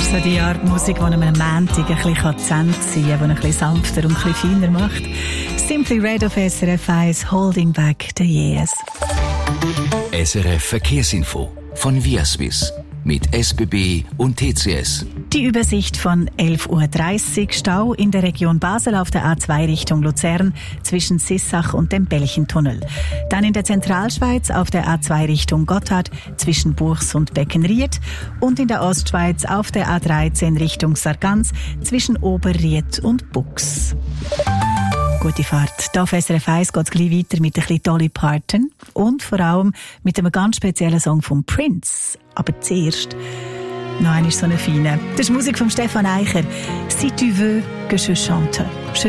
ist so die Art Musik, die einem am Montag ein bisschen Zähne ziehen kann, die ein bisschen sanfter und ein bisschen feiner macht. Simply Red auf SRF 1, Holding Back the Years. SRF Verkehrsinfo von Viaswiss mit SBB und TCS. Die Übersicht von 11:30 Uhr. Stau in der Region Basel auf der A2 Richtung Luzern zwischen Sissach und dem Belchentunnel. Dann in der Zentralschweiz auf der A2 Richtung Gotthard zwischen Buchs und Beckenried und in der Ostschweiz auf der A13 Richtung Sargans zwischen Oberried und Bux. Gute Fahrt. Hier auf SRF 1 geht es gleich weiter mit ein bisschen Dolly Parton und vor allem mit einem ganz speziellen Song von Prince. Aber zuerst noch eine so eine feine. Das ist Musik von Stefan Eicher. Si tu veux que je chante.